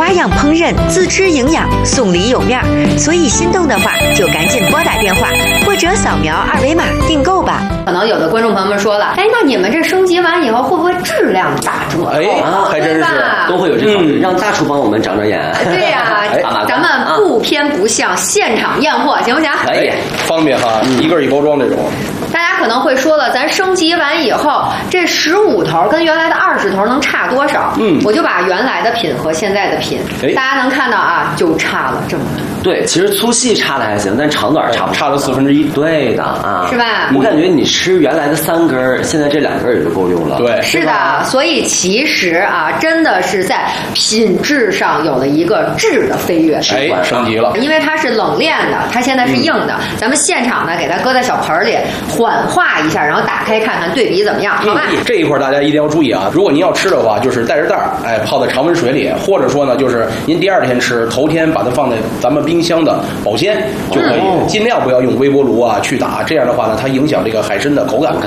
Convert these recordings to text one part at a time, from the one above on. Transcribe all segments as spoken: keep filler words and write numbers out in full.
花样烹饪，自吃营养，送礼有面儿。所以心动的话，就赶紧拨打电话或者扫描二维码订购吧。 可能有的观众朋友们说了，哎，那你们这升级完以后会不会质量打折？ 哎，啊、还真是都会有这种、嗯，让大厨帮我们长长眼。 对呀、啊哎，咱们不偏不向，现场验货，行不行？ 可以， 方便哈，嗯、一个一包装这种。 大家可能会说了，咱升级完以后，这十五头跟原来的二十头能差多少？嗯，我就把原来的品和现在的品，大家能看到啊，就差了这么多。 对，其实粗细差的还行，但长短差不差了四分之一。 对的啊， 是吧？ 我感觉你吃原来的三根，现在这两根也就够用了。 对， 是的。所以其实啊，真的是在品质上有了一个质的飞跃， 哎，升级了。 因为它是冷链的，它现在是硬的，嗯、咱们现场呢给它搁在小盆里缓化一下，然后打开看看对比怎么样，好吧？ 嗯、这一块大家一定要注意啊！如果您要吃的话，就是带着袋儿，哎，泡在常温水里，或者说呢，就是您第二天吃，头天把它放在咱们冰箱的保鲜就可以，哦、尽量不要用微波炉啊去打，这样的话呢，它影响这个海参的口感。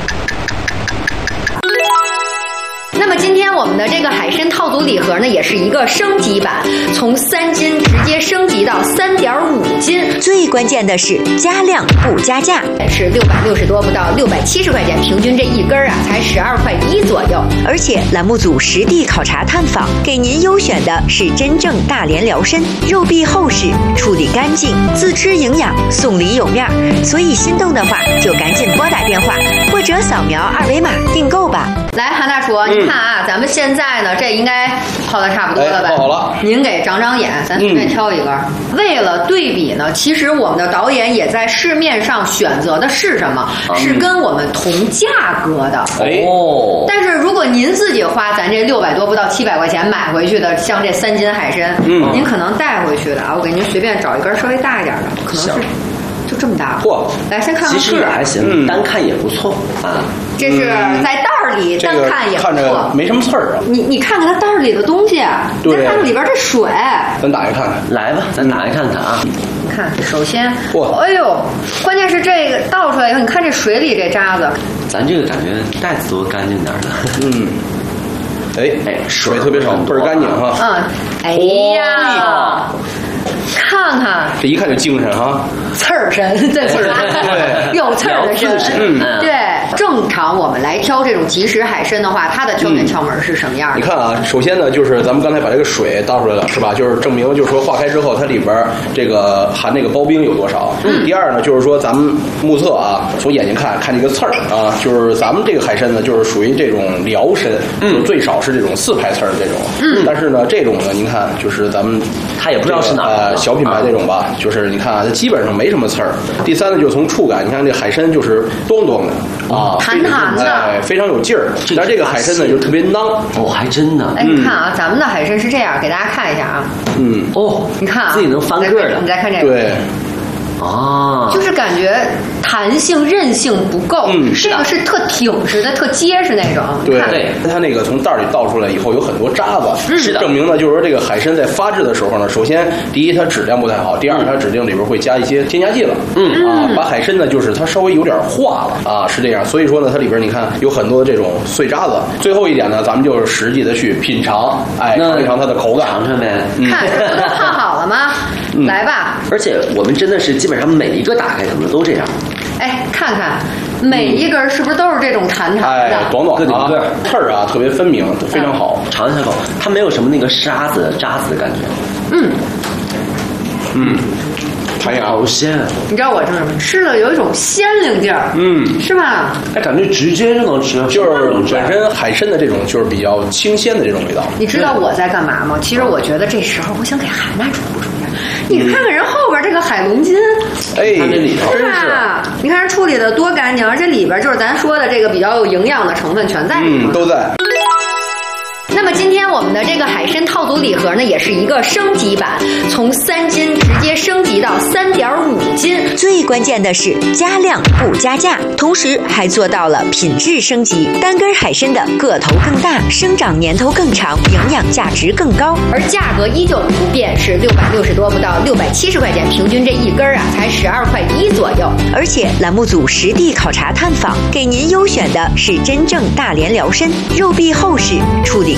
那么今天我们的这个海参套组礼盒呢，也是一个升级版，从三斤直接升级到三点五斤。 最关键的是加量不加价， 是六百六十多不到六百七十块钱，平均这一根啊才十二块一左右。 而且栏目组实地考察探访，给您优选的是真正大连辽参，肉壁厚实，处理干净，自吃营养，送礼有面儿。所以心动的话，就赶紧拨打电话或者扫描二维码订购吧。 来，韩大厨，嗯、你看啊，咱们现在呢，这应该泡的差不多了吧？ 哎、泡好了。 您给长长眼，咱随便挑一根。嗯、为了对比呢，其实我们的导演也在市面上选择的是什么？嗯、是跟我们同价格的。 哦。 但是如果您自己花咱这六百多不到七百块钱买回去的，像这三斤海参，嗯、您可能带回去的啊，我给您随便找一根稍微大一点的，可能是。就这么大， 嚯！ 来先看看个儿， 其实也还行，嗯、单看也不错啊。 这是在袋儿里、嗯、单看也不错， 看着没什么刺儿啊。 你你看看它袋儿里的东西，再看看里边这水。 咱打开看看， 来吧，咱打开看看啊。 你看，首先，哎呦，关键是这个倒出来以后，你看这水里这渣子。 咱这个感觉袋子都干净点的， 嗯。哎哎，水特别少，倍儿干净哈。 嗯，哎呀。看看， 这一看就精神哈， 刺儿参，对刺儿参， 有刺儿的参，嗯，对。正常我们来挑这种即食海参的话，它的挑选窍门是什么样的？ 你看啊，首先呢，就是咱们刚才把这个水倒出来了，是吧？就是证明，就是说化开之后，它里边这个含那个刨冰有多少。嗯。第二呢，就是说咱们目测啊，从眼睛看看这个刺儿啊，就是咱们这个海参呢，就是属于这种辽参，嗯，最少是这种四排刺儿这种。嗯。但是呢，这种呢，您看，就是咱们它也不知道是哪呃小品牌这种吧，就是你看啊，它基本上没什么刺儿。第三呢，就是从触感，你看这海参就是咚咚的。啊， 弹弹的， 哎，非常有劲儿。但这个海参呢，就特别囊。 哦，还真的。 哎，你看啊，咱们的海参是这样，给大家看一下啊。 嗯。 哦， 你看啊， 自己能翻个儿的。 你再看这个。 对。 啊， 就是感觉弹性韧性不够，嗯，这个是特挺实的、特结实那种。 对对，它那个从袋里倒出来以后有很多渣子， 是的， 证明呢就是说这个海参在发制的时候呢，首先第一它质量不太好，第二它指定里边会加一些添加剂了，嗯啊，把海参呢就是它稍微有点化了啊，是这样，所以说呢它里边你看有很多这种碎渣子。最后一点呢，咱们就是实际的去品尝，哎，尝一尝它的口感， 尝尝呗。 看这不都烫好了吗？来吧。 而且我们真的是基本上每一个打开可能都这样。 哎，看看每一根是不是都是这种弹弹的？ 哎，短短的，刺儿啊特别分明，非常好。 尝一下口，它没有什么那个沙子、渣子的感觉。 嗯嗯，弹牙好鲜。 你知道我这什么？吃了有一种鲜灵劲儿，嗯，是吧？ 哎，感觉直接就能吃， 就是本身海参的这种就是比较清鲜的这种味道。 你知道我在干嘛吗？其实我觉得这时候我想给韩大厨补充一下。你看看人后边这个海龙筋， 哎，看这里头是吧？你看人处理的多干净，而且里边就是咱说的这个比较有营养的成分全在里面， 嗯，都在。 那么今天我们的这个海参套组礼盒呢，也是一个升级版，从三斤直接升级到三点五斤。 最关键的是加量不加价，同时还做到了品质升级。单根海参的个头更大，生长年头更长，营养价值更高， 而价格依旧不变，是六百六十多不到六百七十块钱，平均这一根啊才十二块一左右。 而且栏目组实地考察探访，给您优选的是真正大连辽参，肉壁厚实，处理干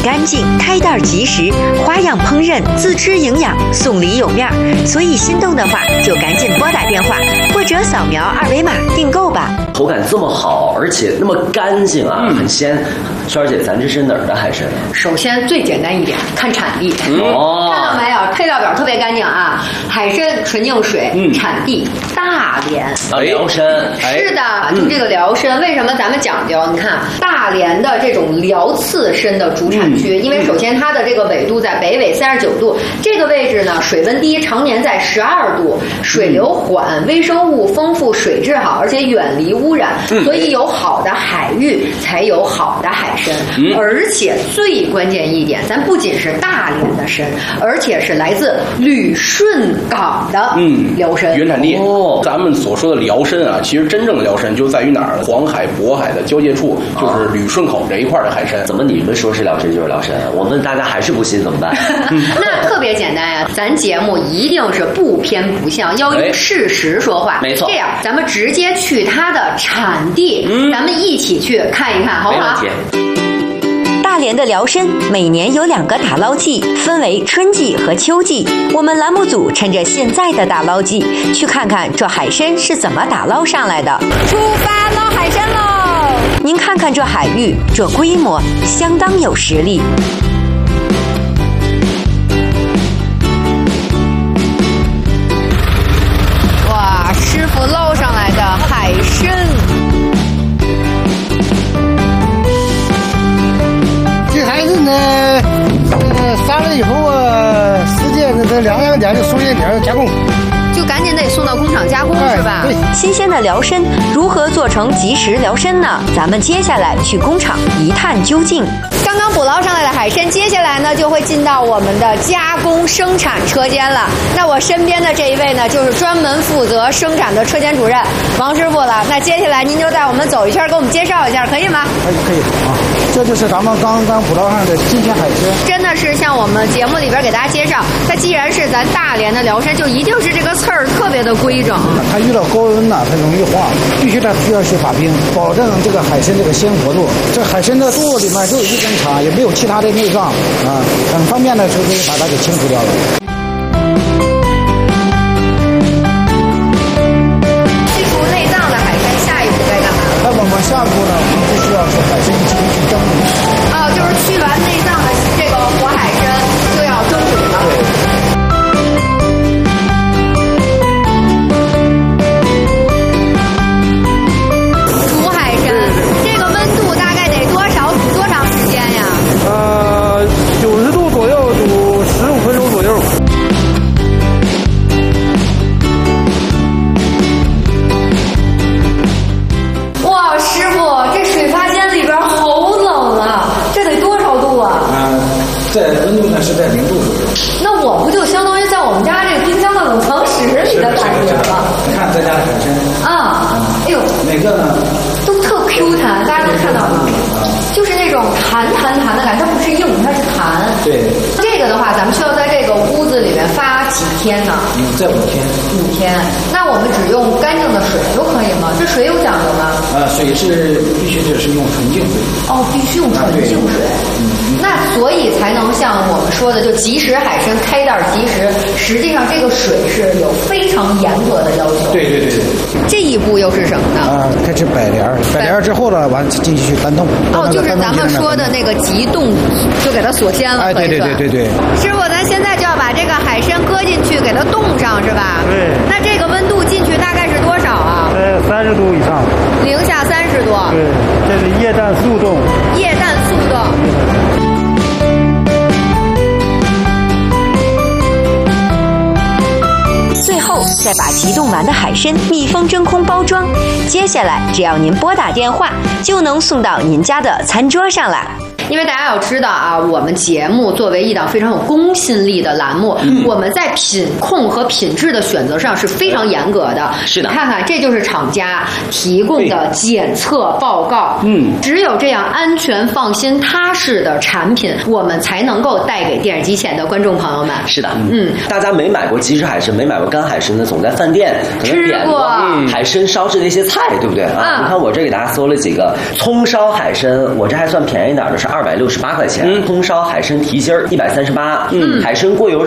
干净，开袋即食，花样烹饪，自吃营养，送礼有面儿。所以心动的话，就赶紧拨打电话或者扫描二维码订购吧。 口感这么好，而且那么干净啊，嗯、很鲜。圈儿姐，咱这是哪儿的海参？ 首先最简单一点，看产地。 哦， 看到没有？配料表特别干净啊！海参纯净水，嗯、产地大连。 啊，辽参。 是的，就这个辽参，为什么咱们讲究？你看大连的这种辽刺参的主产区，嗯、因为首先它的这个纬度在北纬三十九度，这个位置呢水温低，常年在十二度，水流缓，微生物丰富，水质好，而且远离污染，嗯、所以有好的海域才有好的海参。嗯、而且最关键一点，咱不仅是大连的参，而且是来自旅顺港的嗯辽参原产地。哦，咱们所说的辽参啊，其实真正的辽参就在于哪儿？黄海、渤海的交界处，就是旅顺口这一块的海参。 怎么你们说是辽参就是辽参？我们大家还是不信怎么办？ 那特别简单呀，咱节目一定是不偏不向，要用事实说话。 没错， 这样咱们直接去它的产地，嗯、咱们一起去看一看，好不好？ 大连的辽参每年有两个打捞季，分为春季和秋季。我们栏目组趁着现在的打捞季，去看看这海参是怎么打捞上来的。 出发捞海参喽！ 您看看这海域，这规模相当有实力。 哇，师傅捞上来的海参。 海参呢，呃，杀了以后啊，时间这两两天就送一点加工， 就赶紧得送到工厂加工，哎、是吧？ 对。 新鲜的辽参如何做成即食辽参呢？咱们接下来去工厂一探究竟。 刚刚捕捞上来的海参，接下来呢就会进到我们的加工生产车间了。那我身边的这一位呢，就是专门负责生产的车间主任王师傅了。那接下来您就带我们走一圈，给我们介绍一下，可以吗？ 可以，可以啊。这就是咱们刚刚捕捞上的新鲜海参， 真的是像我们节目里边给大家介绍，它既然是咱大连的辽参，就一定是这个刺儿特别的规整。 它遇到高温呢，它容易化，必须它需要去把冰，保证这个海参这个鲜活度。这海参的肚子里面就有一根肠，也没有其他的内脏啊，很方便的就可以把它给清除掉了。 去除内脏的海参，下一步该干嘛？ 那我们下一步呢，我们就需要去海参进行去蒸煮。 哦，就是去完内脏的这个活海参就要蒸煮了。对。煮海参，这个温度大概得多少？煮多长时间呀？ 呃，九十度左右，煮十五分钟左右。 哇，师傅，这水发间里边好冷啊！这得多少度啊？ 啊、呃，在温度呢是在零度左右。 那我不就相当于在我们家这个冰箱的冷藏室里的感觉吗？ 你看咱家的海参啊，哎呦， 每个呢都特 Q 弹，大家能看到吗？就是那种弹弹弹的感觉，它不是硬，它是弹。 对。 这个的话，咱们需要在这个屋子里面发几天呢？ 嗯，在五天。 五天。那我们只用干净的水就可以吗？这水有讲究吗？ 啊，水是必须是用纯净水。 哦，必须用纯净水。嗯。那所以才能像我们说的，就即食海参开袋即食。实际上，这个水是有非常严格的要求。 对对对对。 这一步又是什么呢？ 啊，开始摆帘儿，摆帘儿之后呢，完继续搬动。 哦，就是咱们说的那个急冻，就给它锁鲜了。 哎，对对对对对。 师傅，咱现在就要把这个海参搁进去，给它冻上，是吧？ 对。 那这个温度进去大概是多少啊？ 呃，三十度以上。 零下三十度。 对，这是液氮速冻。 液氮速冻。 最后再把急冻完的海参密封真空包装，接下来只要您拨打电话，就能送到您家的餐桌上了。 因为大家要知道啊，我们节目作为一档非常有公信力的栏目，嗯、我们在品控和品质的选择上是非常严格的。 是的， 你看看，这就是厂家提供的检测报告。嗯，只有这样安全、放心、踏实的产品，我们才能够带给电视机前的观众朋友们。 是的，嗯，大家没买过即食海参，没买过干海参的，总在饭店可能点过海参烧制的一些菜，对不对啊？嗯、你看我这给大家搜了几个葱烧海参，我这还算便宜点的，是二。 二百六十八块钱， 嗯， 红烧海参蹄心儿一百三十八，嗯，海参过油肉